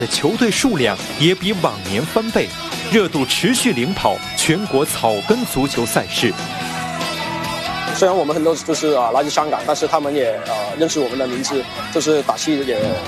的球队数量也比往年翻倍，热度持续领跑全国草根足球赛事。 虽然我们很多就是来自香港，但是他们也认识我们的名字，就是打气也